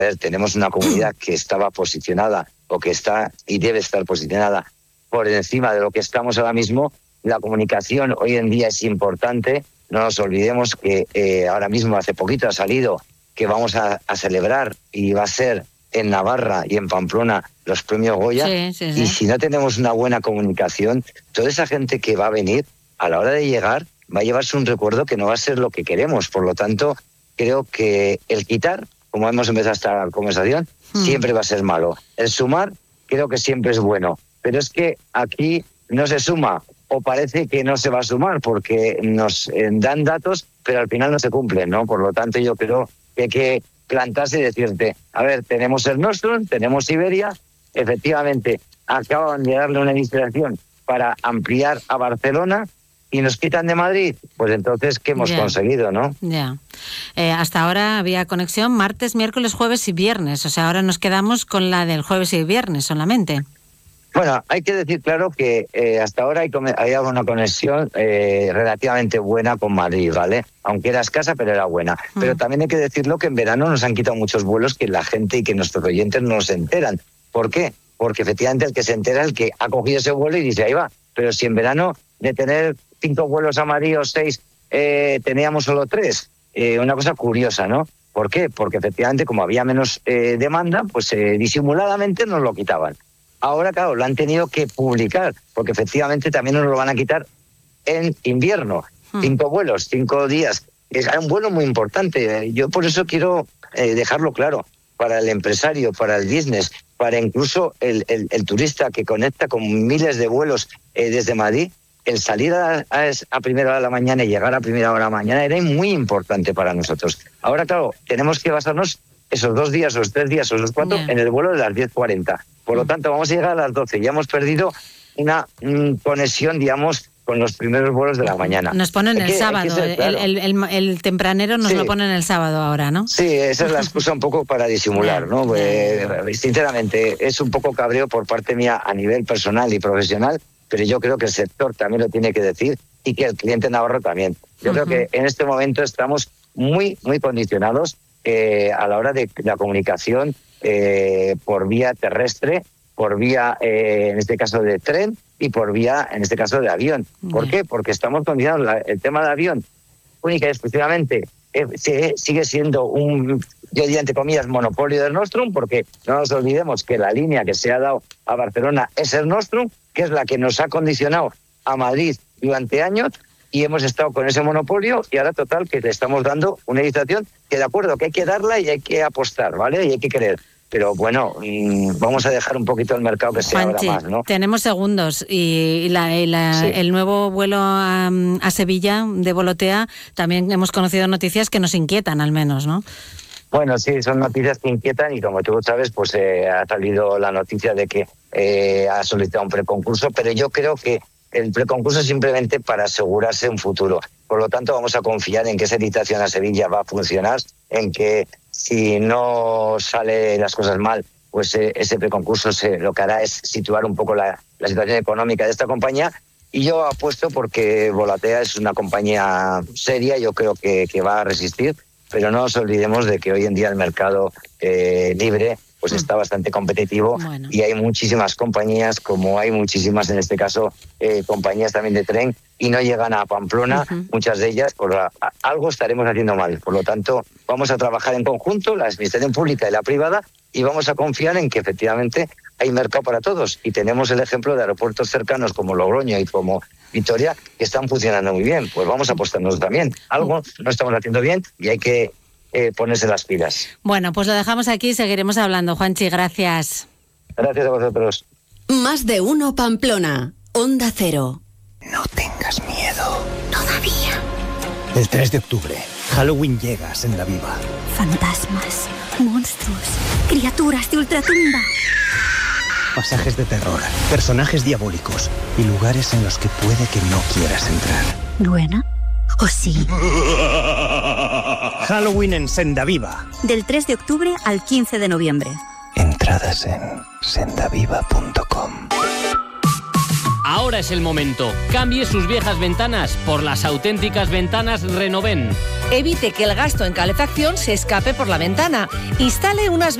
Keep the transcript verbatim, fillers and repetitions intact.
A ver, tenemos una comunidad que estaba posicionada o que está y debe estar posicionada por encima de lo que estamos ahora mismo. La comunicación hoy en día es importante. No nos olvidemos que eh, ahora mismo, hace poquito, ha salido que vamos a, a celebrar y va a ser en Navarra y en Pamplona los premios Goya. Sí, sí, sí. Y si no tenemos una buena comunicación, toda esa gente que va a venir, a la hora de llegar, va a llevarse un recuerdo que no va a ser lo que queremos. Por lo tanto, creo que el quitar, como hemos empezado esta conversación, hmm. siempre va a ser malo. El sumar, creo que siempre es bueno. Pero es que aquí no se suma, o parece que no se va a sumar, porque nos eh, dan datos, pero al final no se cumplen, ¿no? Por lo tanto, yo creo que hay que plantarse y decirte, a ver, tenemos el Nostrum, tenemos Iberia, efectivamente, acaban de darle una licitación para ampliar a Barcelona, y nos quitan de Madrid, pues entonces, ¿qué hemos yeah. conseguido, no? Ya. Yeah. Eh, hasta ahora había conexión martes, miércoles, jueves y viernes. O sea, ahora nos quedamos con la del jueves y viernes solamente. Bueno, hay que decir claro que eh, hasta ahora hay, hay una conexión eh, relativamente buena con Madrid, ¿vale? Aunque era escasa, pero era buena. Mm. Pero también hay que decirlo que en verano nos han quitado muchos vuelos que la gente y que nuestros oyentes no se enteran. ¿Por qué? Porque efectivamente el que se entera es el que ha cogido ese vuelo y dice, ahí va. Pero si en verano de tener cinco vuelos a Madrid o seis, eh, teníamos solo tres. Eh, una cosa curiosa, ¿no? ¿Por qué? Porque efectivamente, como había menos eh, demanda, pues eh, disimuladamente nos lo quitaban. Ahora, claro, lo han tenido que publicar, porque efectivamente también nos lo van a quitar en invierno. Hmm. Cinco vuelos, cinco días. Es un vuelo muy importante. Yo por eso quiero eh, dejarlo claro, para el empresario, para el business, para incluso el, el, el turista que conecta con miles de vuelos eh, desde Madrid. El salir a, a, a primera hora de la mañana y llegar a primera hora de la mañana era muy importante para nosotros. Ahora, claro, tenemos que basarnos esos dos días, o los tres días, o los cuatro, yeah. en el vuelo de las diez cuarenta. Por lo tanto, vamos a llegar a las doce. Ya hemos perdido una mm, conexión, digamos, con los primeros vuelos de la mañana. Nos ponen el que, sábado, claro. el, el, el tempranero nos sí. lo ponen el sábado ahora, ¿no? Sí, esa es la excusa un poco para disimular, yeah. ¿no? Yeah. Eh, sinceramente, es un poco cabreo por parte mía a nivel personal y profesional, pero yo creo que el sector también lo tiene que decir y que el cliente navarro también. Yo uh-huh. creo que en este momento estamos muy, muy condicionados eh, a la hora de la comunicación eh, por vía terrestre, por vía, eh, en este caso, de tren y por vía, en este caso, de avión. Uh-huh. ¿Por qué? Porque estamos condicionados. La, el tema de avión, única y exclusivamente, eh, se, sigue siendo un, yo diría entre comillas, monopolio del Nostrum, porque no nos olvidemos que la línea que se ha dado a Barcelona es el Nostrum, que es la que nos ha condicionado a Madrid durante años, y hemos estado con ese monopolio, y ahora total que le estamos dando una licitación que de acuerdo que hay que darla y hay que apostar, ¿vale? Y hay que querer. Pero bueno, mmm, vamos a dejar un poquito el mercado que se Juanchi, abra más, ¿no? Tenemos segundos y la, y la, sí. el nuevo vuelo a, a Sevilla de Volotea, también hemos conocido noticias que nos inquietan al menos, ¿no? Bueno, sí, son noticias que inquietan y como tú sabes, pues eh, ha salido la noticia de que eh, ha solicitado un preconcurso, pero yo creo que el preconcurso es simplemente para asegurarse un futuro. Por lo tanto, vamos a confiar en que esa licitación a Sevilla va a funcionar, en que si no sale las cosas mal, pues eh, ese preconcurso se, lo que hará es situar un poco la, la situación económica de esta compañía. Y yo apuesto porque Volotea es una compañía seria, yo creo que, que va a resistir, pero no nos olvidemos de que hoy en día el mercado eh, libre pues está bastante competitivo bueno. y hay muchísimas compañías, como hay muchísimas en este caso eh, compañías también de tren, y no llegan a Pamplona, uh-huh. muchas de ellas, por la, a, algo estaremos haciendo mal. Por lo tanto, vamos a trabajar en conjunto, la administración pública y la privada, y vamos a confiar en que efectivamente hay mercado para todos. Y tenemos el ejemplo de aeropuertos cercanos como Logroño y como Vitoria, que están funcionando muy bien. Pues vamos a apostarnos también. Algo no estamos haciendo bien y hay que eh, ponerse las pilas. Bueno, pues lo dejamos aquí y seguiremos hablando. Juanchi, gracias. Gracias a vosotros. Más de uno Pamplona, Onda Cero. No tengas miedo. Todavía. El tres de octubre, Halloween llega a Sendaviva. Fantasmas, monstruos, criaturas de ultratumba. Pasajes de terror, personajes diabólicos y lugares en los que puede que no quieras entrar. ¿Buena? ¿O sí? Halloween en Sendaviva. Del tres de octubre al quince de noviembre. Entradas en sendaviva punto com. Ahora es el momento. Cambie sus viejas ventanas por las auténticas ventanas Renoven. Evite que el gasto en calefacción se escape por la ventana. Instale unas